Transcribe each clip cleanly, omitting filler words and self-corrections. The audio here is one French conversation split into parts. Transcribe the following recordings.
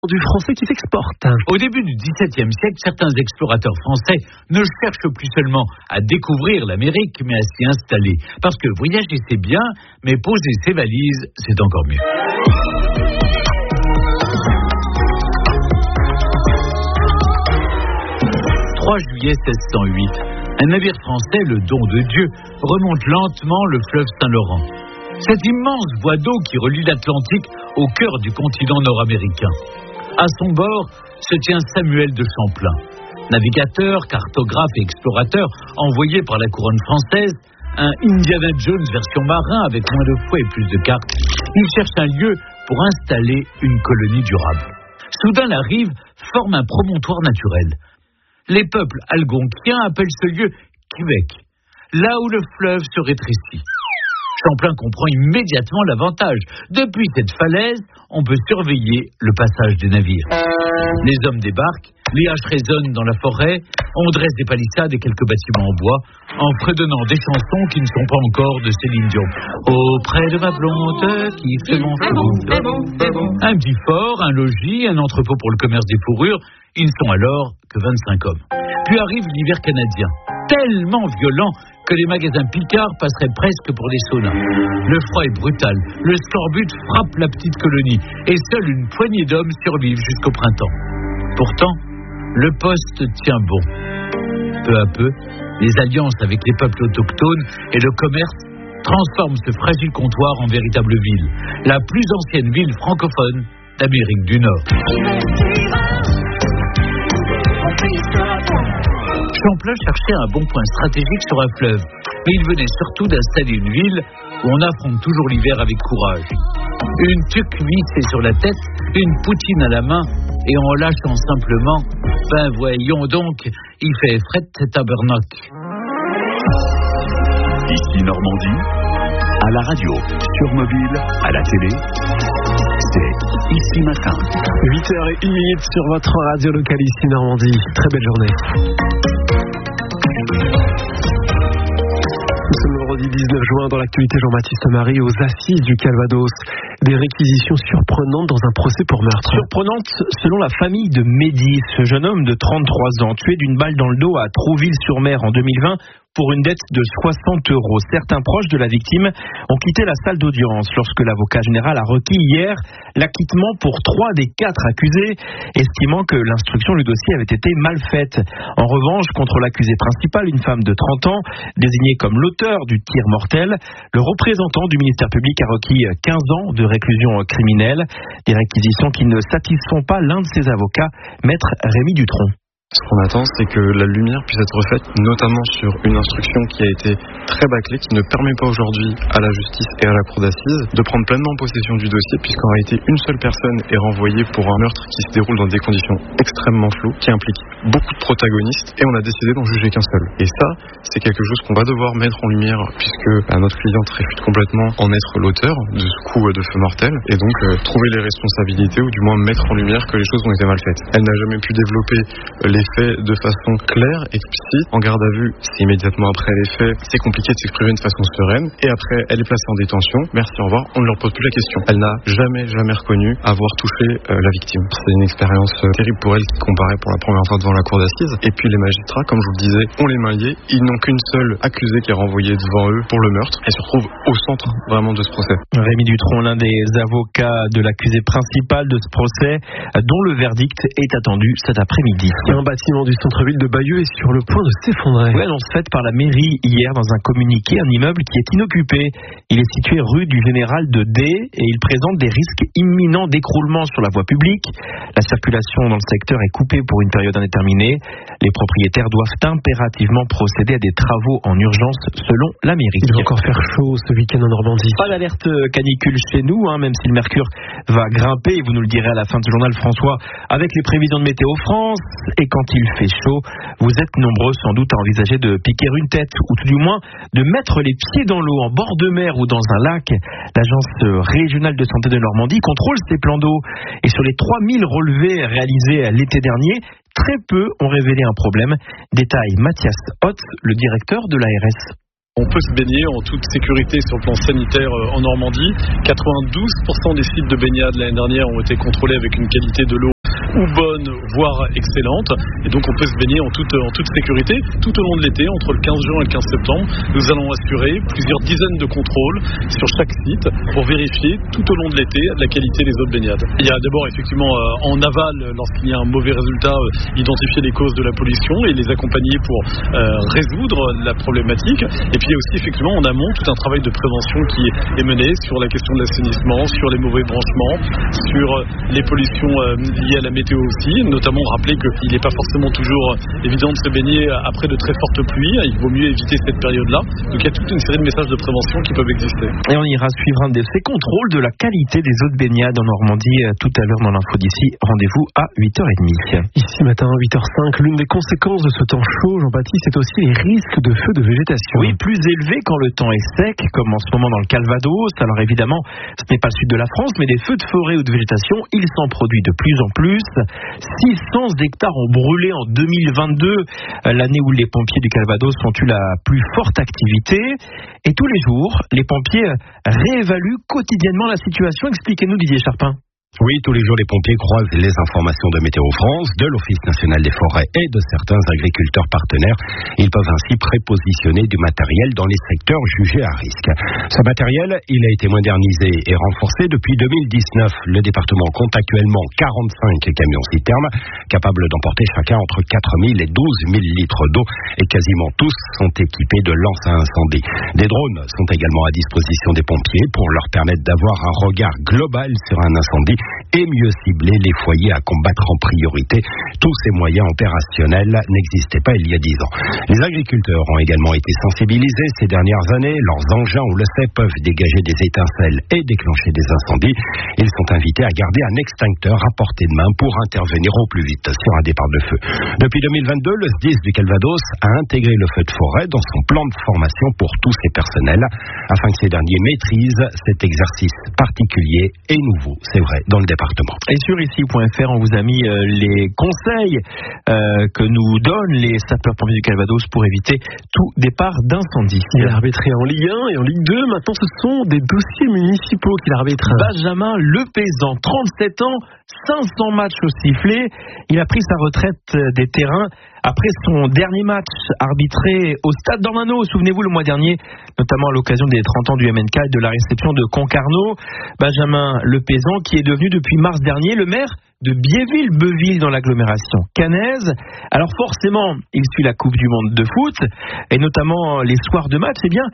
Du français qui s'exporte. Au début du XVIIe siècle, certains explorateurs français ne cherchent plus seulement à découvrir l'Amérique, mais à s'y installer. Parce que voyager c'est bien, mais poser ses valises, c'est encore mieux. « 3 juillet 1608, un navire français, le Don de Dieu, remonte lentement le fleuve Saint-Laurent. Cette immense voie d'eau qui relie l'Atlantique au cœur du continent nord-américain. À son bord se tient Samuel de Champlain, navigateur, cartographe et explorateur envoyé par la couronne française, un Indiana Jones version marin avec moins de fouet et plus de cartes. Il cherche un lieu pour installer une colonie durable. Soudain, la rive forme un promontoire naturel. Les peuples algonquiens appellent ce lieu Québec, là où le fleuve se rétrécit. Champlain comprend immédiatement l'avantage. Depuis cette falaise, on peut surveiller le passage des navires. Les hommes débarquent, les haches résonnent dans la forêt, on dresse des palissades et quelques bâtiments en bois, en fredonnant des chansons qui ne sont pas encore de Céline Dion. Auprès de ma blonde qui fait mon fou. Un petit fort, un logis, un entrepôt pour le commerce des fourrures, ils ne sont alors que 25 hommes. Puis arrive l'hiver canadien, tellement violent que les magasins Picard passeraient presque pour des saunas. Le froid est brutal, le scorbut frappe la petite colonie et seule une poignée d'hommes survivent jusqu'au printemps. Pourtant, le poste tient bon. Peu à peu, les alliances avec les peuples autochtones et le commerce transforment ce fragile comptoir en véritable ville, la plus ancienne ville francophone d'Amérique du Nord. Champlain cherchait un bon point stratégique sur un fleuve, mais il venait surtout d'installer une ville où on affronte toujours l'hiver avec courage. Une tuque vissée sur la tête, une poutine à la main, et en lâchant simplement, ben voyons donc, il fait fret tabernacle. Ici Normandie, à la radio, sur mobile, à la télé, c'est Ici Matin. 8h01 sur votre radio locale Ici Normandie. Très belle journée. Nous sommes le vendredi 19 juin dans l'actualité. Jean-Baptiste Marie aux assises du Calvados. Des réquisitions surprenantes dans un procès pour meurtre. Surprenante selon la famille de Mehdi, ce jeune homme de 33 ans, tué d'une balle dans le dos à Trouville-sur-Mer en 2020 pour une dette de 60 €. Certains proches de la victime ont quitté la salle d'audience lorsque l'avocat général a requis hier l'acquittement pour 3 des 4 accusés, estimant que l'instruction du dossier avait été mal faite. En revanche, contre l'accusé principal, une femme de 30 ans, désignée comme l'auteur du tir mortel, le représentant du ministère public a requis 15 ans de réclusion criminelle, des réquisitions qui ne satisfont pas l'un de ses avocats, maître Rémi Dutronc. Ce qu'on attend, c'est que la lumière puisse être faite, notamment sur une instruction qui a été très bâclée, qui ne permet pas aujourd'hui à la justice et à la cour d'assises de prendre pleinement possession du dossier, puisqu'en réalité, une seule personne est renvoyée pour un meurtre qui se déroule dans des conditions extrêmement floues, qui implique beaucoup de protagonistes, et on a décidé d'en juger qu'un seul. Et ça, c'est quelque chose qu'on va devoir mettre en lumière, puisque notre cliente réfute complètement en être l'auteur de ce coup de feu mortel, et donc trouver les responsabilités, ou du moins mettre en lumière que les choses ont été mal faites. Elle n'a jamais pu développer les faits de façon claire, explicite. En garde à vue, c'est immédiatement après les faits, c'est compliqué de s'exprimer de façon sereine. Et après, elle est placée en détention. Merci, au revoir. On ne leur pose plus la question. Elle n'a jamais reconnu avoir touché la victime. C'est une expérience terrible pour elle qui comparait pour la première fois devant la cour d'assises. Et puis les magistrats, comme je vous le disais, ont les mains liées. Ils n'ont qu'une seule accusée qui est renvoyée devant eux pour le meurtre. Elle se retrouve au centre vraiment de ce procès. Rémi Dutronc, l'un des avocats de l'accusé principal de ce procès, dont le verdict est attendu cet après-midi. Un bâtiment du centre-ville de Bayeux est sur le point de s'effondrer. Oui, annonce faite par la mairie hier dans un communiqué, un immeuble qui est inoccupé. Il est situé rue du Général de D et il présente des risques imminents d'écroulement sur la voie publique. La circulation dans le secteur est coupée pour une période indéterminée. Les propriétaires doivent impérativement procéder à des travaux en urgence selon la mairie. Il va encore faire chaud ce week-end en Normandie. Pas d'alerte canicule chez nous, même si le mercure va grimper, vous nous le direz à la fin de ce journal, François, avec les prévisions de Météo France. Et quand il fait chaud, vous êtes nombreux sans doute à envisager de piquer une tête, ou tout du moins de mettre les pieds dans l'eau en bord de mer ou dans un lac. L'Agence régionale de santé de Normandie contrôle ces plans d'eau. Et sur les 3000 relevés réalisés l'été dernier, très peu ont révélé un problème. Détaille Mathias Hotz, le directeur de l'ARS. On peut se baigner en toute sécurité sur le plan sanitaire en Normandie. 92% des sites de baignade l'année dernière ont été contrôlés avec une qualité de l'eau ou bonne, voire excellente. Et donc on peut se baigner en toute sécurité tout au long de l'été, entre le 15 juin et le 15 septembre. Nous allons assurer plusieurs dizaines de contrôles sur chaque site pour vérifier tout au long de l'été la qualité des eaux de baignade. Il y a d'abord effectivement en aval, lorsqu'il y a un mauvais résultat, identifier les causes de la pollution et les accompagner pour résoudre la problématique. Et puis il y a aussi effectivement en amont tout un travail de prévention qui est mené sur la question de l'assainissement, sur les mauvais branchements, sur les pollutions liées à la météo aussi, notamment rappeler qu'il n'est pas forcément toujours évident de se baigner après de très fortes pluies, il vaut mieux éviter cette période-là. Donc il y a toute une série de messages de prévention qui peuvent exister. Et on ira suivre un de ces contrôles de la qualité des eaux de baignade en Normandie tout à l'heure dans l'info d'ici. Rendez-vous à 8h30. Ici matin, 8h05, l'une des conséquences de ce temps chaud, Jean-Baptiste, c'est aussi les risques de feux de végétation. Oui, plus élevés quand le temps est sec, comme en ce moment dans le Calvados. Alors évidemment, ce n'est pas le sud de la France, mais des feux de forêt ou de végétation, il s'en produit de plus en plus. 600 hectares ont brûlé en 2022, l'année où les pompiers du Calvados ont eu la plus forte activité. Et tous les jours, les pompiers réévaluent quotidiennement la situation. Expliquez-nous, Didier Charpin. Oui, tous les jours, les pompiers croisent les informations de Météo France, de l'Office national des forêts et de certains agriculteurs partenaires. Ils peuvent ainsi prépositionner du matériel dans les secteurs jugés à risque. Ce matériel, il a été modernisé et renforcé depuis 2019. Le département compte actuellement 45 camions-citernes capables d'emporter chacun entre 4 000 et 12 000 litres d'eau et quasiment tous sont équipés de lances à incendie. Des drones sont également à disposition des pompiers pour leur permettre d'avoir un regard global sur un incendie et mieux cibler les foyers à combattre en priorité. Tous ces moyens opérationnels n'existaient pas il y a 10 ans. Les agriculteurs ont également été sensibilisés ces dernières années. Leurs engins, on le sait, peuvent dégager des étincelles et déclencher des incendies. Ils sont invités à garder un extincteur à portée de main pour intervenir au plus vite sur un départ de feu. Depuis 2022, le SDIS du Calvados a intégré le feu de forêt dans son plan de formation pour tous ses personnels, afin que ces derniers maîtrisent cet exercice particulier et nouveau, c'est vrai, dans le département. Et sur ici.fr, on vous a mis les conseils que nous donnent les sapeurs-pompiers du Calvados pour éviter tout départ d'incendie. Il a arbitré en Ligue 1 et en Ligue 2. Maintenant, ce sont des dossiers municipaux qu'il arbitre. Benjamin Lepaysan, 37 ans, 500 matchs au sifflet. Il a pris sa retraite des terrains après son dernier match arbitré au Stade d'Ornano. Souvenez-vous, le mois dernier, notamment à l'occasion des 30 ans du MNK et de la réception de Concarneau. Benjamin Lepaysan, qui est devenu depuis mars dernier le maire de Biéville-Beuville dans l'agglomération caennaise. Alors forcément, il suit la Coupe du Monde de foot et notamment les soirs de match. Eh bien,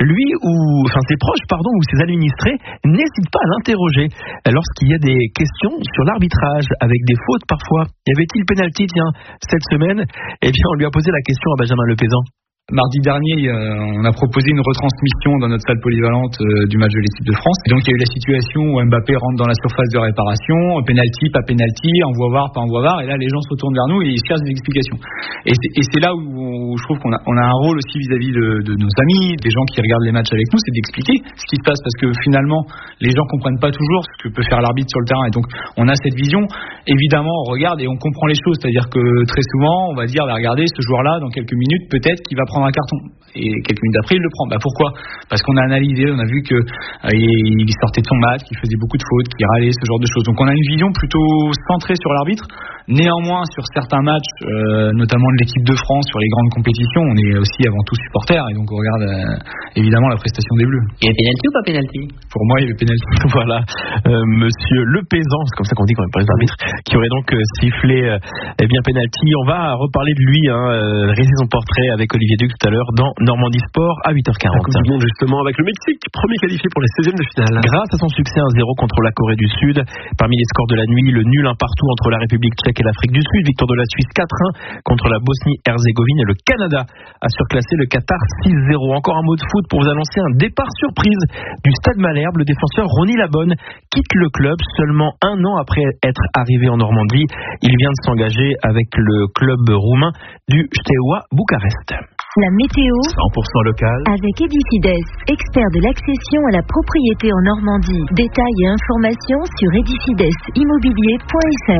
ses proches, ou ses administrés n'hésitent pas à l'interroger lorsqu'il y a des questions sur l'arbitrage avec des fautes parfois. Y avait-il penalty, cette semaine? Eh bien, on lui a posé la question à Benjamin Lepaysan. Mardi dernier, on a proposé une retransmission dans notre salle polyvalente du match de l'équipe de France. Et donc il y a eu la situation où Mbappé rentre dans la surface de réparation, penalty, pas penalty, envoie VAR, pas envoie VAR, et là les gens se retournent vers nous et ils cherchent des explications. Et c'est là où je trouve qu'on a un rôle aussi vis-à-vis de nos amis, des gens qui regardent les matchs avec nous, c'est d'expliquer ce qui se passe, parce que finalement les gens comprennent pas toujours ce que peut faire l'arbitre sur le terrain. Et donc on a cette vision, évidemment on regarde et on comprend les choses, c'est-à-dire que très souvent on va dire, regardez ce joueur-là dans quelques minutes peut-être qu'il va prendre un carton, et quelques minutes après il le prend. Pourquoi? Parce qu'on a analysé, on a vu que il sortait de son match, qu'il faisait beaucoup de fautes, qu'il râlait, ce genre de choses. Donc on a une vision plutôt centrée sur l'arbitre. Néanmoins, sur certains matchs, notamment de l'équipe de France, sur les grandes compétitions, on est aussi avant tout supporter, et donc on regarde évidemment la prestation des Bleus. Il y avait penalty ou pas penalty? Pour moi, il y avait penalty. Voilà, Monsieur Lepaysan, c'est comme ça qu'on dit quand même, pas les arbitres, qui aurait donc sifflé penalty. On va reparler de lui, réaliser son portrait avec Olivier Duc tout à l'heure dans Normandie Sport à 8h40. La Coupe du Monde justement avec le Mexique, premier qualifié pour les 16e de finale. Grâce à son succès 1-0 contre la Corée du Sud, parmi les scores de la nuit, le nul 1 partout entre la République tchèque et l'Afrique du Sud, victoire de la Suisse 4-1 contre la Bosnie-Herzégovine, et le Canada a surclassé le Qatar 6-0. Encore un mot de foot pour vous annoncer un départ surprise du Stade Malherbe. Le défenseur Ronny Labonne quitte le club seulement un an après être arrivé en Normandie. Il vient de s'engager avec le club roumain du Steaua Bucarest. La météo 100% local avec Edifides, expert de l'accession à la propriété en Normandie. Détails et informations sur edifidesimmobilier.fr.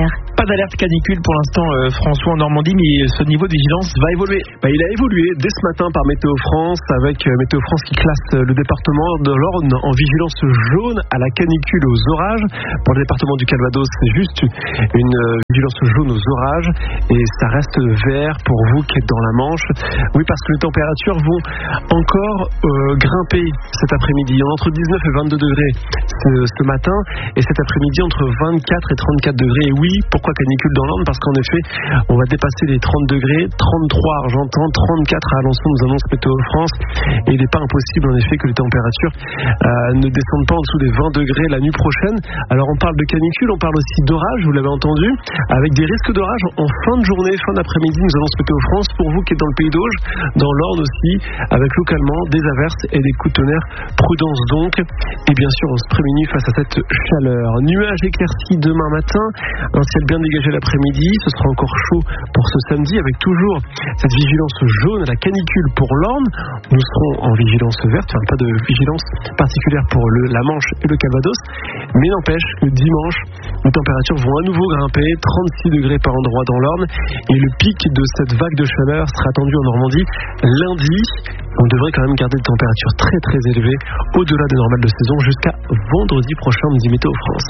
pas d'alerte canicule pour l'instant, François, en Normandie, mais ce niveau de vigilance va évoluer. Il a évolué dès ce matin par Météo France, avec Météo France qui classe le département de l'Orne en vigilance jaune à la canicule et aux orages. Pour le département du Calvados, c'est juste une vigilance jaune aux orages, et ça reste vert pour vous qui êtes dans la Manche. Oui, parce que les températures vont encore grimper cet après-midi. Entre 19 et 22 degrés ce matin, et cet après-midi entre 24 et 34 degrés. Et oui, pourquoi canicule dans l'Orne? Parce qu'en effet, on va dépasser les 30 degrés, 33 à Argentan, 34 à Alençon, nous annonce Météo France. Et il n'est pas impossible en effet que les températures ne descendent pas en dessous des 20 degrés la nuit prochaine. Alors on parle de canicule, on parle aussi d'orage, vous l'avez entendu, avec des risques d'orage en fin de journée, fin d'après-midi, nous annonce Météo France. Pour vous qui êtes dans le Pays d'Auge, dans l'Orne aussi, avec localement des averses et des coups de tonnerre. Prudence donc. Et bien sûr, on se prémunit face à cette chaleur. Nuages éclaircis demain matin, un ciel bien dégagé l'après-midi. Ce sera encore chaud pour ce samedi, avec toujours cette vigilance jaune à la canicule pour l'Orne. Nous serons en vigilance verte, pas de vigilance particulière pour la Manche et le Calvados. Mais n'empêche que dimanche, les températures vont à nouveau grimper, 36 degrés par endroit dans l'Orne. Et le pic de cette vague de chaleur sera attendu en Normandie lundi. On devrait quand même garder des températures très très élevées au-delà des normales de saison jusqu'à vendredi prochain, me dit Météo France.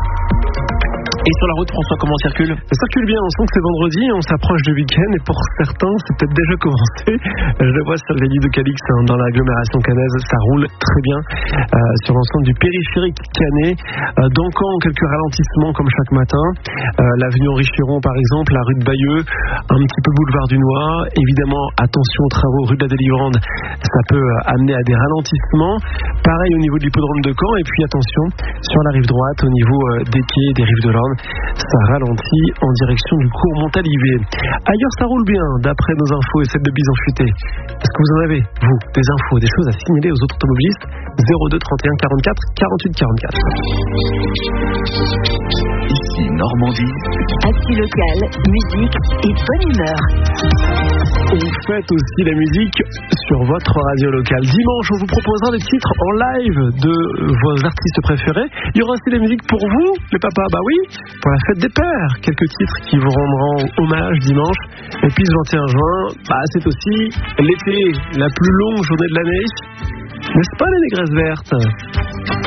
Et sur la route, François, comment on circule? Ça circule bien, on sent que c'est vendredi, on s'approche du week-end, et pour certains, c'est peut-être déjà commencé. Je le vois sur le Viaduc de Calix, dans l'agglomération cannaise, ça roule très bien sur l'ensemble du périphérique canet. Dans Caen, quelques ralentissements comme chaque matin. L'avenue Henri Chiron, par exemple, la rue de Bayeux, un petit peu boulevard du Noir. Évidemment, attention aux travaux rue de la Délivrande, ça peut amener à des ralentissements. Pareil au niveau de l'hippodrome de Caen, et puis attention sur la rive droite, au niveau des quais, des rives de l'Orne. Ça ralentit en direction du cours Montalivet. Ailleurs, ça roule bien, d'après nos infos et celles de Bison Futé. Est-ce que vous en avez, vous, des infos, des choses à signaler aux autres automobilistes? 02 31 44 48 44. Ici Normandie. Actu locale, musique et bonne humeur. On fête aussi la musique sur votre radio locale. Dimanche, on vous proposera des titres en live de vos artistes préférés. Il y aura aussi la musique pour vous, les papas. Bah oui, pour la fête des pères. Quelques titres qui vous rendront hommage dimanche. Et puis le 21 juin, c'est aussi l'été, la plus longue journée de l'année. N'est-ce pas, les négresses vertes?